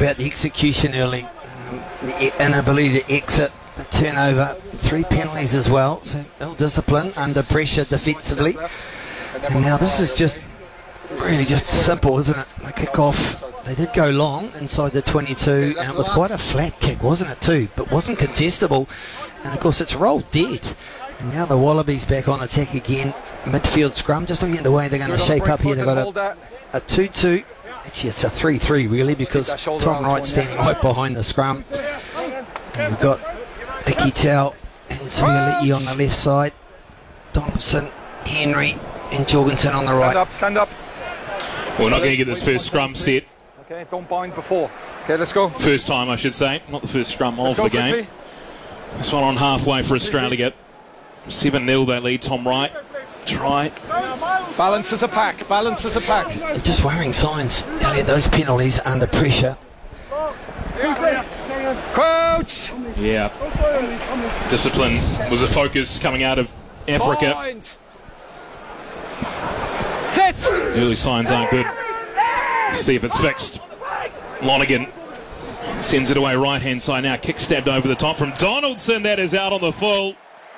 about the execution early, the inability to exit, the turnover, 3 penalties as well, so ill discipline, under pressure defensively. And now this is just really just simple, isn't it? The kick-off, they did go long inside the 22, and it was quite a flat kick, wasn't it too? But wasn't contestable, and of course it's rolled dead. And now the Wallabies back on attack again. Midfield scrum, just looking at the way they're going to shape up here. They've got a 2-2. Actually, it's a 3-3 really, because Tom Wright standing right behind the scrum. And we've got Iki Tau and Suialii on the left side. Donaldson, Henry and Jorgensen on the right. Stand up. We're not going to get this first scrum set. Okay, don't bind before. Okay, let's go. First time, I should say. Not the first scrum of the game. Quickly. This one on halfway for Australia. 7-0 they lead. Tom Wright. Try. Balance as a pack. Balance as a pack. Just worrying signs. Elliot, those penalties under pressure. Crouch. Yeah. Discipline was a focus coming out of Africa. Bind. Set. Early signs aren't good. See if it's fixed. Lonergan sends it away right hand side now. Kick stabbed over the top from Donaldson. That is out on the full.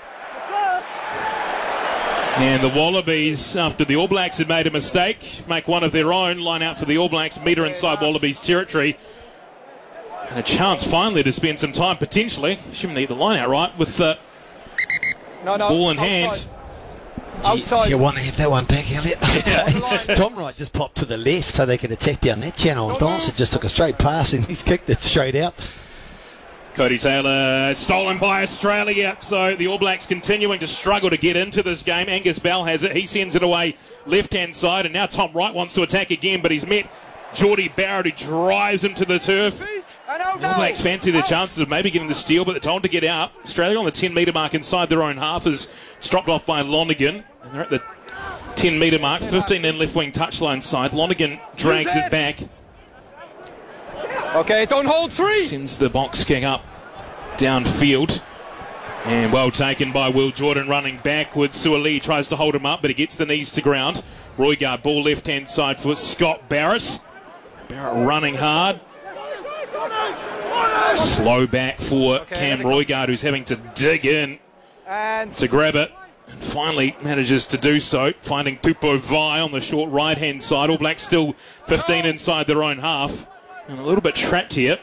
And the Wallabies, after the All Blacks had made a mistake, make one of their own, line out for the All Blacks, metre inside Wallabies territory. And a chance finally to spend some time, potentially, assuming they get the line out right, with ball in hand. Outside. You want to have that one back, Elliot? Tom Wright just popped to the left so they could attack down that channel, and Donaldson just took a straight pass and he's kicked it straight out. Cody Taylor stolen by Australia, so the All Blacks continuing to struggle to get into this game. Angus Bell has it, he sends it away left-hand side, and now Tom Wright wants to attack again, but he's met Geordie Barrett, who drives him to the turf. The All Blacks fancy their chances of maybe getting the steal, but they're told to get out. Australia on the 10-metre mark inside their own half is dropped off by Lonergan, and they're at the 10-metre mark, 15 in left-wing touchline side. Lonergan drags it back. Okay, don't hold 3. Sends the box kick up downfield. And well taken by Will Jordan running backwards. Suialii tries to hold him up, but he gets the knees to ground. Roigard ball left-hand side for Scott Barrett. Barrett running hard. Slow back for Cam Roigard, who's having to dig in to grab it. And finally manages to do so, finding Tupou Vai on the short right-hand side. All Blacks still 15 inside their own half. And a little bit trapped here.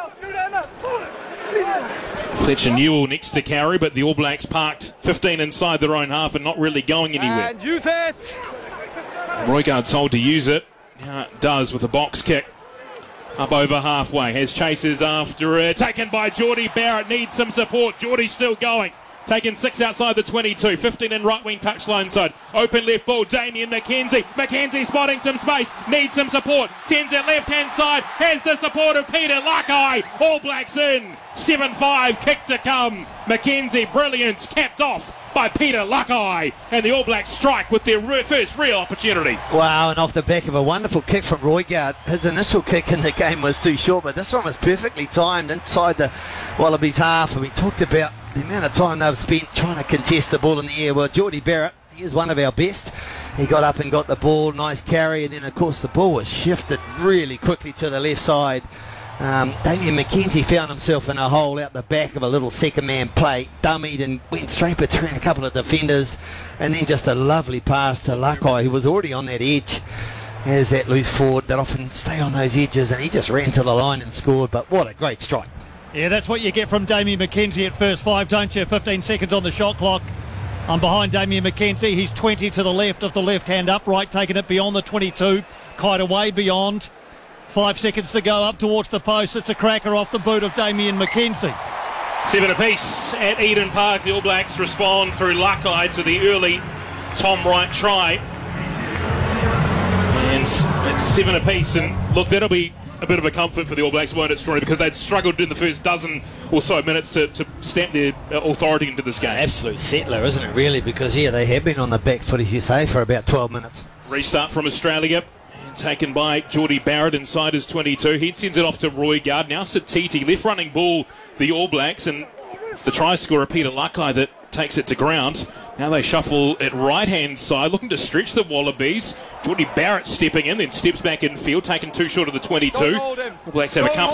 Fletcher Newell next to carry, but the All Blacks parked 15 inside their own half and not really going anywhere. And use it. Roigard told to use it. Now it does with a box kick. Up over halfway. Has chasers after it. Taken by Geordie Barrett. Needs some support. Geordie's still going. Taking 6 outside the 22. 15 in right wing touchline side. Open left ball. Damien McKenzie. McKenzie spotting some space. Needs some support. Sends it left hand side. Has the support of Peter Lakai. All Blacks in. 7-5. Kick to come. McKenzie brilliant. Capped off by Peter Lakai. And the All Blacks strike with their first real opportunity. Wow, and off the back of a wonderful kick from Roigard. His initial kick in the game was too short, but this one was perfectly timed inside the Wallabies half. And we talked about the amount of time they've spent trying to contest the ball in the air. Well, Geordie Barrett, he is one of our best. He got up and got the ball, nice carry, and then of course the ball was shifted really quickly to the left side. Damien McKenzie found himself in a hole out the back of a little second man play, dummied and went straight between a couple of defenders, and then just a lovely pass to Lakai, who was already on that edge. As that loose forward that often stay on those edges, and he just ran to the line and scored. But what a great strike. Yeah, that's what you get from Damien McKenzie at first 5, don't you? 15 seconds on the shot clock. I'm behind Damien McKenzie. He's 20 to the left of the left hand upright, taking it beyond the 22, quite a way beyond. 5 seconds to go up towards the post. It's a cracker off the boot of Damien McKenzie. 7 apiece at Eden Park. The All Blacks respond through Lakai to the early Tom Wright try. And it's 7 apiece. And look, that'll be a bit of a comfort for the All Blacks, won't it, Story? Because they'd struggled in the first dozen or so minutes to stamp their authority into this game. Absolute settler, isn't it, really? Because, yeah, they have been on the back foot, as you say, for about 12 minutes. Restart from Australia. Taken by Geordie Barrett inside his 22. He sends it off to Roigard. Now Satiti, left running ball, the All Blacks, and it's the try scorer Peter Lakai that takes it to ground. Now they shuffle at right-hand side, looking to stretch the Wallabies. Geordie Barrett stepping in, then steps back in field, taken too short of the 22. All Blacks have a couple